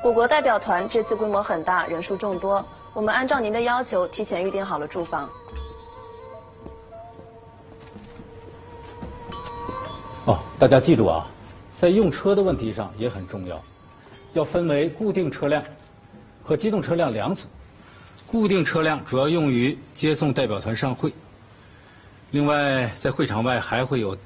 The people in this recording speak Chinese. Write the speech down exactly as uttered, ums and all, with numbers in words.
我国代表团这次规模很大，人数众多，我们按照您的要求提前预订好了住房。 哦，大家记住啊，在用车的问题上也很重要，要分为固定车辆和机动车辆两组。固定车辆主要用于接送代表团上会，另外在会场外还会有